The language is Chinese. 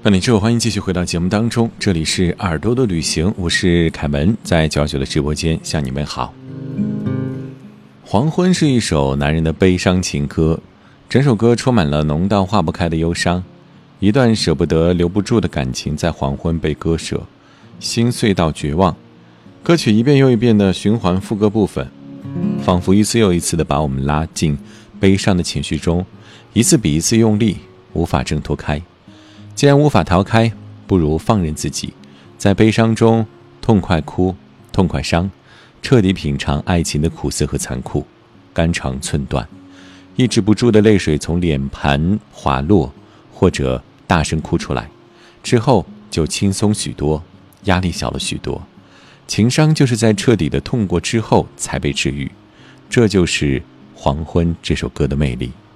半点之后，欢迎继续回到节目当中，这里是耳朵的旅行，我是凯文，在99的直播间向你们好。黄昏是一首男人的悲伤情歌，整首歌充满了浓到化不开的忧伤，一段舍不得留不住的感情在黄昏被割舍，心碎到绝望。歌曲一遍又一遍的循环副歌部分，仿佛一次又一次的把我们拉进悲伤的情绪中，一次比一次用力，无法挣脱开。既然无法逃开，不如放任自己，在悲伤中痛快哭，痛快伤，彻底品尝爱情的苦涩和残酷，肝肠寸断，抑制不住的泪水从脸盘滑落，或者大声哭出来，之后就轻松许多，压力小了许多。情伤就是在彻底的痛过之后才被治愈，这就是《黄昏》这首歌的魅力。